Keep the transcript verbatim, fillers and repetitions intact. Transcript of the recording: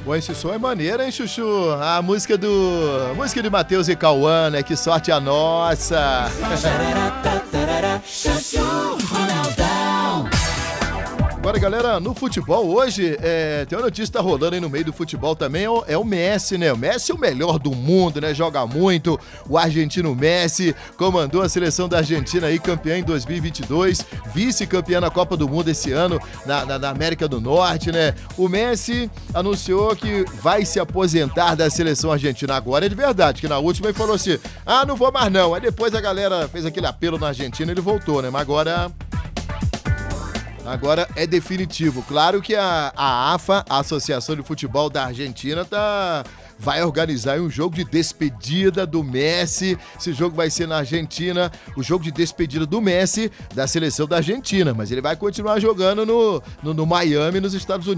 Pô, esse som é maneiro, hein, Chuchu? A música do... música de Matheus e Cauã, né? Que sorte a nossa! Agora, galera, no futebol hoje, é, tem uma notícia que tá rolando aí no meio do futebol também, é o, é o Messi, né? O Messi é o melhor do mundo, né? Joga muito. O argentino Messi comandou a seleção da Argentina aí, campeã em dois mil e vinte e dois, vice-campeã na Copa do Mundo esse ano, na, na, na América do Norte, né? O Messi anunciou que vai se aposentar da seleção argentina agora, é de verdade, que na última ele falou assim, ah, não vou mais não. Aí depois a galera fez aquele apelo na Argentina e ele voltou, né? Mas agora... Agora é definitivo. Claro que a, a AFA, a Associação de Futebol da Argentina, tá, vai organizar um jogo de despedida do Messi. Esse jogo vai ser na Argentina, o jogo de despedida do Messi da seleção da Argentina. Mas ele vai continuar jogando no, no, no Miami, nos Estados Unidos.